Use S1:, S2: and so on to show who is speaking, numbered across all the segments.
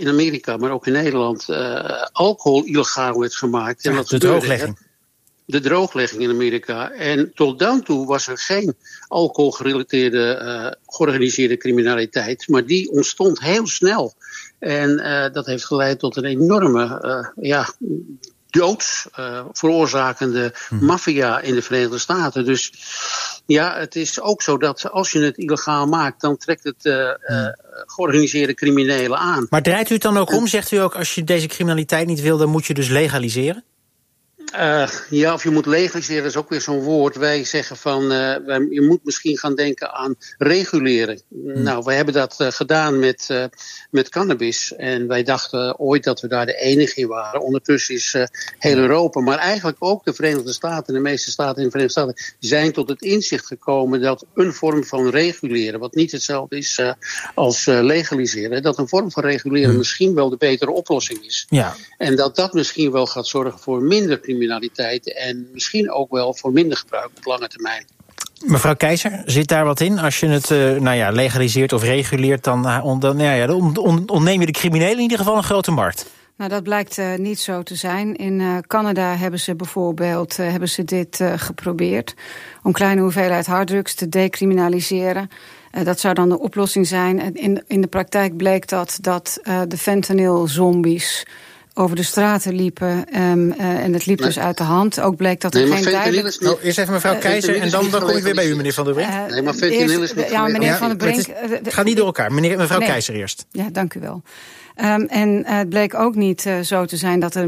S1: in Amerika, maar ook in Nederland, alcohol illegaal werd gemaakt. En
S2: de drooglegging.
S1: De drooglegging in Amerika. En tot dan toe was er geen alcoholgerelateerde georganiseerde criminaliteit. Maar die ontstond heel snel. En dat heeft geleid tot een enorme doods veroorzakende maffia in de Verenigde Staten. Dus ja, het is ook zo dat als je het illegaal maakt, dan trekt het georganiseerde criminelen aan. Maar
S2: draait u het dan ook om? Zegt u ook, als je deze criminaliteit niet wil, dan moet je dus legaliseren?
S1: Of je moet legaliseren, dat is ook weer zo'n woord. Wij zeggen van, je moet misschien gaan denken aan reguleren. Nou, wij hebben dat gedaan met cannabis. En wij dachten ooit dat we daar de enige in waren. Ondertussen is heel Europa, maar eigenlijk ook de Verenigde Staten, de meeste staten in de Verenigde Staten, zijn tot het inzicht gekomen dat een vorm van reguleren, wat niet hetzelfde is als legaliseren, dat een vorm van reguleren misschien wel de betere oplossing is. Ja. En dat misschien wel gaat zorgen voor minder criminaliteit en misschien ook wel voor minder gebruik op lange termijn.
S2: Mevrouw Keizer, zit daar wat in? Als je het legaliseert of reguleert, dan ontneem je de criminelen in ieder geval een grote markt.
S3: Nou, dat blijkt niet zo te zijn. In Canada hebben ze bijvoorbeeld dit geprobeerd om kleine hoeveelheid harddrugs te decriminaliseren. Dat zou dan de oplossing zijn. In de praktijk bleek dat de fentanyl-zombies over de straten liepen en het liep dus uit de hand. Ook bleek dat er geen duidelijk...
S2: Eerst even mevrouw Keizer en dan kom ik weer bij u, meneer Van der Brink.
S1: Maar fentanyl is niet...
S3: meneer Van der Brink...
S2: Het gaat niet door elkaar. Mevrouw Keizer eerst.
S3: Ja, dank u wel. En het bleek ook niet zo te zijn dat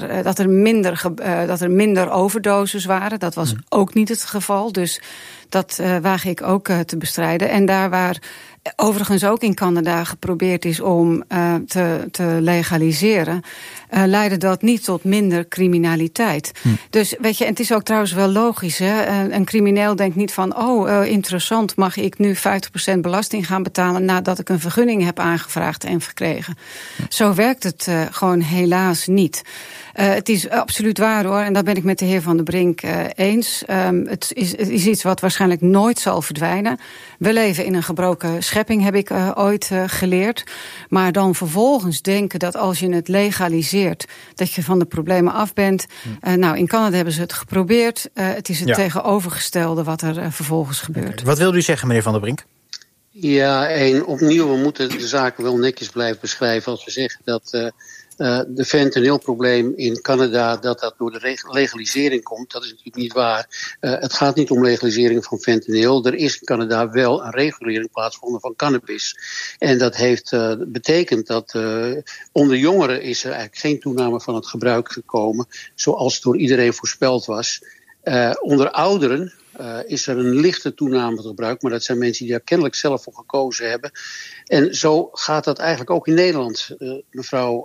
S3: er minder overdoses waren. Dat was ook niet het geval. Dus dat waag ik ook te bestrijden. En daar waar overigens ook in Canada geprobeerd is om te legaliseren, leidde dat niet tot minder criminaliteit. Dus weet je, en het is ook trouwens wel logisch, hè? Een crimineel denkt niet van, interessant, mag ik nu 50% belasting gaan betalen nadat ik een vergunning heb aangevraagd en gekregen. Zo werkt het gewoon helaas niet. Het is absoluut waar hoor, en dat ben ik met de heer Van der Brink eens. Het is iets wat waarschijnlijk nooit zal verdwijnen. We leven in een gebroken schepping, heb ik ooit geleerd. Maar dan vervolgens denken dat als je het legaliseert, dat je van de problemen af bent. In Canada hebben ze het geprobeerd. Het is het tegenovergestelde wat er vervolgens gebeurt.
S2: Okay. Wat wilde u zeggen, meneer Van der Brink?
S1: Ja, opnieuw, we moeten de zaken wel netjes blijven beschrijven als we zeggen dat de fentanylprobleem in Canada, dat door de legalisering komt, dat is natuurlijk niet waar. Het gaat niet om legalisering van fentanyl. Er is in Canada wel een regulering plaatsgevonden van cannabis. En dat heeft betekend dat onder jongeren is er eigenlijk geen toename van het gebruik gekomen, zoals door iedereen voorspeld was. Onder ouderen is er een lichte toename van het gebruik, maar dat zijn mensen die daar kennelijk zelf voor gekozen hebben. En zo gaat dat eigenlijk ook in Nederland. Mevrouw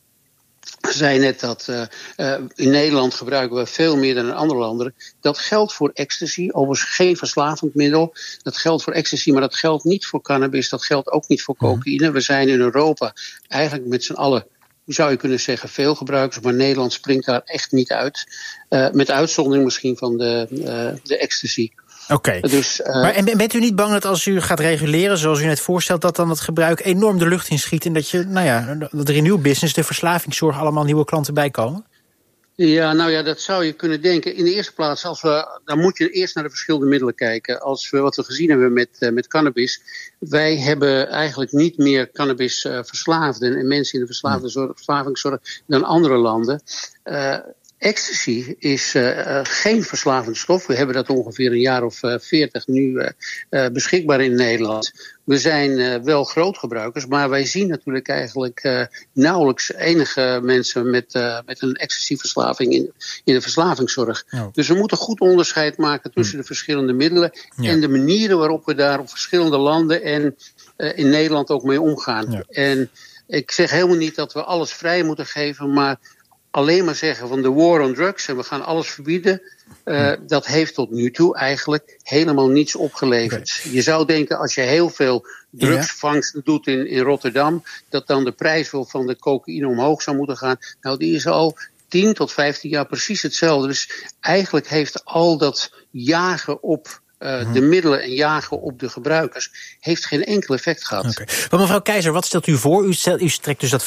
S1: zei net dat in Nederland gebruiken we veel meer dan in andere landen. Dat geldt voor ecstasy, overigens geen verslavend middel. Dat geldt voor ecstasy, maar dat geldt niet voor cannabis. Dat geldt ook niet voor cocaïne. We zijn in Europa eigenlijk met z'n allen, zou je kunnen zeggen, veel gebruikers, maar Nederland springt daar echt niet uit. Met uitzondering misschien van de ecstasy.
S2: Oké. Dus, maar bent u niet bang dat als u gaat reguleren, zoals u net voorstelt, dat dan het gebruik enorm de lucht inschiet en dat dat er in uw business, de verslavingszorg, allemaal nieuwe klanten bij komen?
S1: Ja, dat zou je kunnen denken. In de eerste plaats, dan moet je eerst naar de verschillende middelen kijken. Wat we gezien hebben met cannabis. Wij hebben eigenlijk niet meer cannabisverslaafden en mensen in de verslavingszorg dan andere landen. Ecstasy is geen verslavend stof. We hebben dat ongeveer een jaar of 40 nu beschikbaar in Nederland. We zijn wel grootgebruikers, maar wij zien natuurlijk eigenlijk nauwelijks enige mensen met een ecstasy-verslaving in de verslavingszorg. Oh. Dus we moeten goed onderscheid maken tussen de verschillende middelen en de manieren waarop we daar op verschillende landen en in Nederland ook mee omgaan. Ja. En ik zeg helemaal niet dat we alles vrij moeten geven, maar alleen maar zeggen van de war on drugs en we gaan alles verbieden, dat heeft tot nu toe eigenlijk helemaal niets opgeleverd. Okay. Je zou denken, als je heel veel drugsvangsten doet in Rotterdam, dat dan de prijs van de cocaïne omhoog zou moeten gaan. Nou, die is al 10 tot 15 jaar precies hetzelfde. Dus eigenlijk heeft al dat jagen op de middelen en jagen op de gebruikers heeft geen enkel effect gehad.
S2: Okay. Maar mevrouw Keizer, wat stelt u voor? U trekt dus dat